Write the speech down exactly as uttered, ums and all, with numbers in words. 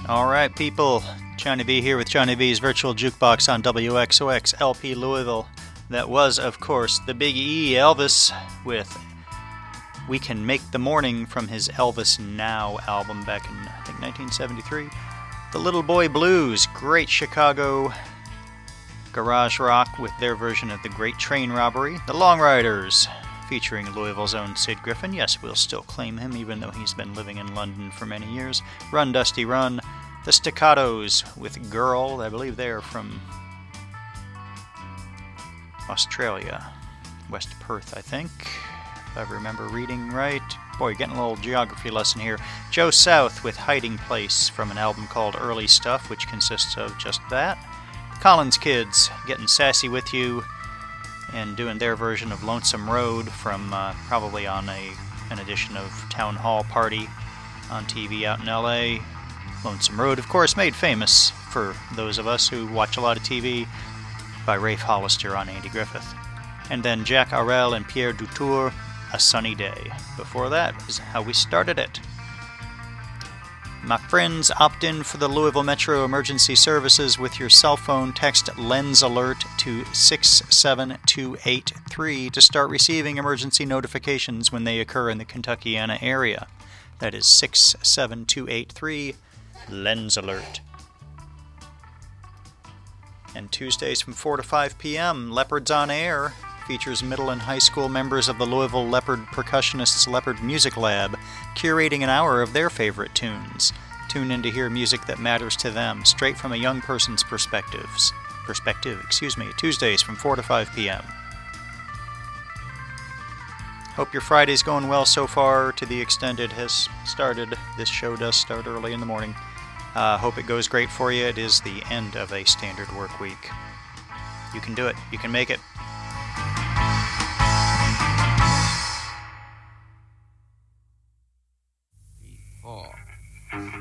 Alright, people. Johnny B here with Johnny B's Virtual Jukebox on W X O X L P Louisville. That was, of course, the Big E, Elvis, with We Can Make the Morning from his Elvis Now album back in, I think, nineteen seventy-three. The Little Boy Blues, great Chicago garage rock with their version of The Great Train Robbery. The Long Riders, featuring Louisville's own Sid Griffin. Yes, we'll still claim him, even though he's been living in London for many years. Run, Dusty, Run. The Staccatos with Girl. I believe they're from Australia. West Perth, I think, if I remember reading right. Boy, getting a little geography lesson here. Joe South with Hiding Place from an album called Early Stuff, which consists of just that. The Collins Kids, Getting Sassy With You, and doing their version of Lonesome Road from uh, probably on a an edition of Town Hall Party on T V out in L A. Lonesome Road, of course, made famous for those of us who watch a lot of T V by Rafe Hollister on Andy Griffith. And then Jack Arel and Pierre Dutour, A Sunny Day. Before that is how we started it. My friends, opt in for the Louisville Metro Emergency Services with your cell phone. Text Lens Alert to six seven two eight three to start receiving emergency notifications when they occur in the Kentuckiana area. That is six seven two eight three, Lens Alert. And Tuesdays from four to five p.m., Leopards on Air features middle and high school members of the Louisville Leopard Percussionists Leopard Music Lab, curating an hour of their favorite tunes. Tune in to hear music that matters to them, straight from a young person's perspectives. Perspective, excuse me, Tuesdays from four to five p.m. Hope your Friday's going well so far, to the extent it has started. This show does start early in the morning. Uh, hope it goes great for you. It is the end of a standard work week. You can do it. You can make it.